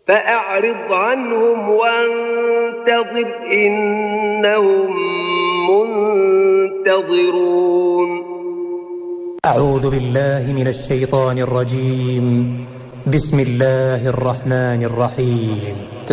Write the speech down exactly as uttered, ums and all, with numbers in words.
فأعرض عنهم وانتظر إنهم منتظرون. أعوذ بالله من الشيطان الرجيم. بسم الله الرحمن الرحيم.